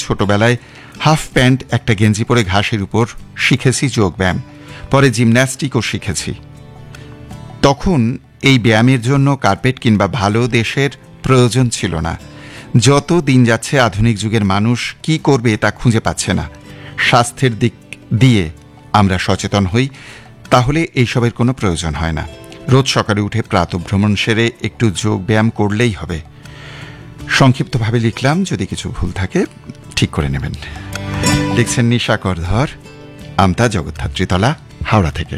ছোটবেলায় half pant একটা গেঞ্জি পরে ঘাসের উপর শিখেছি যোগব্যায়াম, পরে জিমন্যাস্টিকও শিখেছি। তখন এই ব্যায়ামের জন্য কার্পেট কিংবা ভালো দেশের প্রয়োজন ছিল না। যত দিন যাচ্ছে আধুনিক যুগের মানুষ কি করবে তা খুঁজে পাচ্ছে না। স্বাস্থ্যের দিক দিয়ে আমরা সচেতন হই, তাহলে এইসবের কোনো প্রয়োজন হয় না। রোজ সকালে উঠে প্রাতঃভ্রমণ সেরে একটু যোগ ব্যায়াম করলেই হবে। সংক্ষিপ্তভাবে লিখলাম, যদি কিছু ভুল থাকে ঠিক করে নেবেন। লিখছেন নিশা করধর, আমতা জগদ্ধাত্রীতলা, হাওড়া থেকে।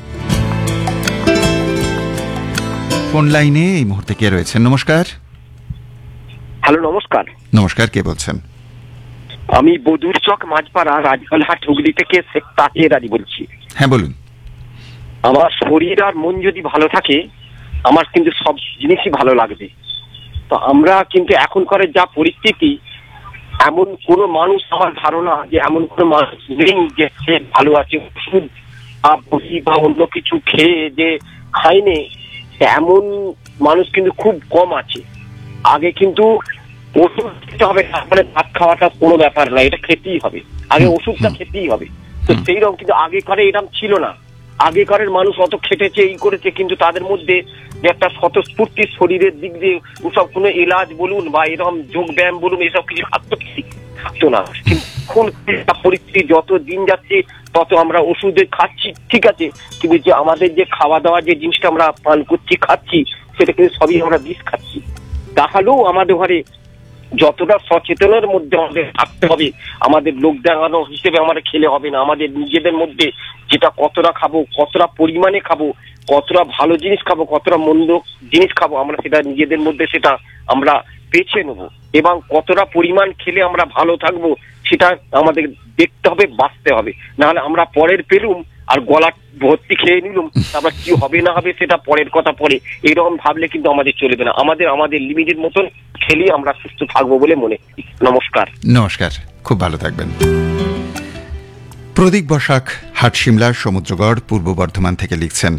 ফোন লাইনে এই মুহূর্তে কে রয়েছেন? নমস্কার। হ্যালো, নমস্কার। নমস্কার, কে বলছেন? আমি বদুর চক মাঝপাড়া রাজগলহাট হুগলি থেকে শেখ তাহের আলী বলছি। হ্যাঁ, বলুন। আমার শরীর আর মন যদি ভালো থাকে, আমার কিন্তু সব জিনিসই ভালো লাগবে। তো আমরা কিন্তু এখনকার যা পরিস্থিতি, এমন কোনো মানুষ, আমার ধারণা যে এমন কোনো মানুষ নেই যে সে ভালো আছে। ওষুধ বা অন্য কিছু খেয়ে যে খায়নি, এমন মানুষ কিন্তু খুব কম আছে। আগে কিন্তু ওষুধ খেতে হবে, তারপরে ভাত খাওয়াটা কোনো ব্যাপার না, এটা খেতেই হবে, আগে ওষুধটা খেতেই হবে। তো সেইরকম কিন্তু আগেকারে এরকম ছিল না। আগেকারের মানুষ অত খেটেছে, এই করেছে, কিন্তু তাদের মধ্যে যে একটা স্বতঃস্ফূর্তি শরীরের দিক দিয়ে ওসব কোনো এলাজ বলুন বা এরকম যোগ ব্যায়াম বলুন, এসব কিছু থাকতো না। এখন পরিস্থিতি যত দিন যাচ্ছে তত আমরা ওষুধে খাচ্ছি, ঠিক আছে, কিন্তু যে আমাদের যে খাওয়া দাওয়া যে জিনিসটা আমরা পান করছি, খাচ্ছি, সেটা কিন্তু সবই আমরা বিষ খাচ্ছি। তাহলেও আমাদের ঘরে যতটা সচেতনের মধ্যে আমাদের থাকতে হবে, আমাদের লোক দেখানো হিসেবে আমরা খেলে হবে না। আমাদের নিজেদের মধ্যে যেটা কতটা খাবো, কতটা পরিমাণে খাবো, কতটা ভালো জিনিস খাবো, কতটা মন্দ জিনিস খাবো, আমরা সেটা নিজেদের মধ্যে সেটা আমরা বেছে নেবো। এবং কতটা পরিমাণ খেলে আমরা ভালো থাকবো সেটা আমাদের দেখতে হবে, বাঁচতে হবে। নাহলে আমরা পরের পেলুম আর গলা ভর্তি খেয়ে নিলাম, তারপর কি হবে না হবে সেটা পরের কথা পরে, এরকম ভাবলে কিন্তু আমাদের চলবে না। আমাদের লিমিটের মতন খেলে আমরা সুস্থ থাকবো বলে মনে। নমস্কার। নমস্কার, খুব ভালো থাকবেন। প্রদীপ বসাক হাটশিমলার সমুদ্রগড়, পূর্ব বর্ধমান থেকে লিখছেন,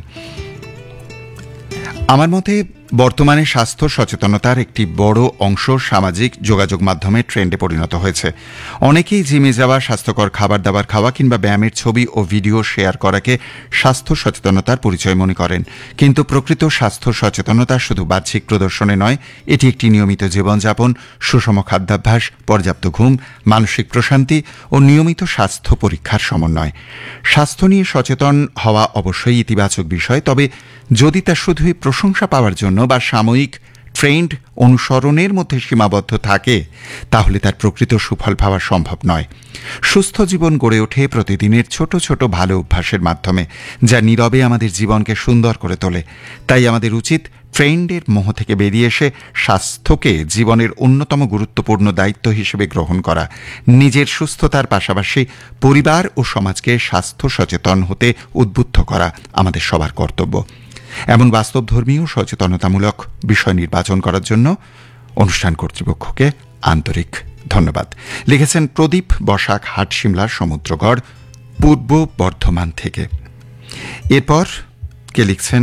আমার মতে বর্তমানে স্বাস্থ্য সচেতনতার একটি বড় অংশ সামাজিক যোগাযোগ মাধ্যমে ট্রেন্ডে পরিণত হয়েছে। অনেকেই জিমে যাওয়া, স্বাস্থ্যকর খাবার দাবার খাওয়া কিংবা ব্যায়ামের ছবি ও ভিডিও শেয়ার করাকে স্বাস্থ্য সচেতনতার পরিচয় মনে করেন। কিন্তু প্রকৃত স্বাস্থ্য সচেতনতা শুধু বাহ্যিক প্রদর্শনে নয়, এটি একটি নিয়মিত জীবনযাপন, সুষম খাদ্যাভ্যাস, পর্যাপ্ত ঘুম, মানসিক প্রশান্তি ও নিয়মিত স্বাস্থ্য পরীক্ষার সমন্বয়। স্বাস্থ্য নিয়ে সচেতন হওয়া অবশ্যই ইতিবাচক বিষয়, তবে যদি তা শুধুই প্রশংসা পাওয়ার জন্য বা সাময়িক ট্রেন্ড অনুসরণের মধ্যে সীমাবদ্ধ থাকে, তাহলে তার প্রকৃত সুফল পাওয়া সম্ভব নয়। সুস্থ জীবন গড়ে ওঠে প্রতিদিনের ছোট ছোট ভালো অভ্যাসের মাধ্যমে, যা নীরবে আমাদের জীবনকে সুন্দর করে তোলে। তাই আমাদের উচিত ট্রেন্ডের মোহ থেকে বেরিয়ে এসে স্বাস্থ্যকে জীবনের অন্যতম গুরুত্বপূর্ণ দায়িত্ব হিসেবে গ্রহণ করা। নিজের সুস্থতার পাশাপাশি পরিবার ও সমাজকে স্বাস্থ্য সচেতন হতে উদ্বুদ্ধ করা আমাদের সবার কর্তব্য। এমন বাস্তবধর্মী ও সচেতনতামূলক বিষয় নির্বাচন করার জন্য অনুষ্ঠান কর্তৃপক্ষকে আন্তরিক ধন্যবাদ। লিখেছেন প্রদীপ বসাক হাটশিমলার সমুদ্রগড়, পূর্ব বর্ধমান থেকে। এরপর কে লিখছেন?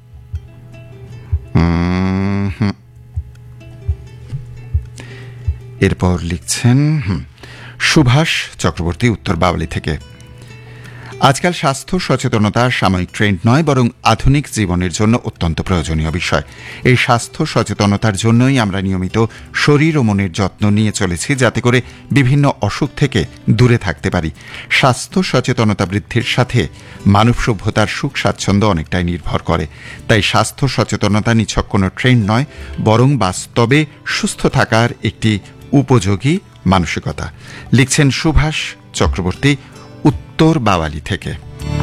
এরপর লিখছেন সুভাষ চক্রবর্তী, উত্তর বাওয়ালি থেকে। আজকাল স্বাস্থ্য সচেতনতা সাময়িক ট্রেন্ড নয়, বরং আধুনিক জীবনের জন্য অত্যন্ত প্রয়োজনীয় বিষয়। এই স্বাস্থ্য সচেতনতার জন্যই আমরা নিয়মিত শরীর ও মনের যত্ন নিয়ে চলেছি, যাতে করে বিভিন্ন অসুখ থেকে দূরে থাকতে পারি। স্বাস্থ্য সচেতনতা বৃদ্ধির সাথে মানব সভ্যতার সুখ স্বাচ্ছন্দ্য অনেকটাই নির্ভর করে। তাই স্বাস্থ্য সচেতনতা নিছক কোনো ট্রেন্ড নয়, বরং বাস্তবে সুস্থ থাকার একটি উপযোগী মানসিকতা। লিখছেন সুভাষ চক্রবর্তী, উত্তর বাওয়ালি থেকে।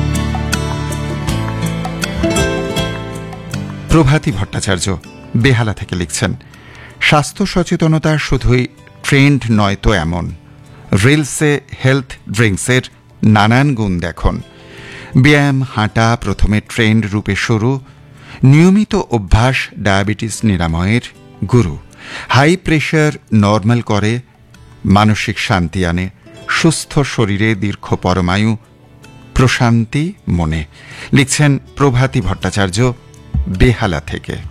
প্রভাতী ভট্টাচার্য বেহালা থেকে লিখছেন, স্বাস্থ্য সচেতনতা শুধুই ট্রেন্ড নয় তো এমন। রিলসে হেলথ ড্রিঙ্কসের নানান গুণ দেখুন। ব্যায়াম, হাঁটা প্রথমে ট্রেন্ড রূপে শুরু, নিয়মিত অভ্যাস ডায়াবেটিস নিরাময়ের গুরু। হাই প্রেশার নর্মাল করে, মানসিক শান্তি আনে, সুস্থ শরীরে দীর্ঘ পরমায়ু, প্রশান্তি মনে। লিখছেন প্রভাতী ভট্টাচার্য বেহালা থেকে।